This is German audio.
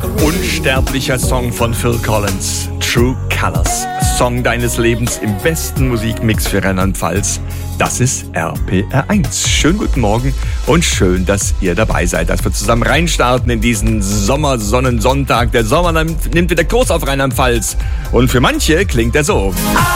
Unsterblicher Song von Phil Collins, True Colors. Song deines Lebens im besten Musikmix für Rheinland-Pfalz. Das ist RPR1. Schönen guten Morgen und schön, dass ihr dabei seid, dass wir zusammen reinstarten in diesen Sommersonnensonntag. Der Sommer nimmt wieder Kurs auf Rheinland-Pfalz und für manche klingt er so.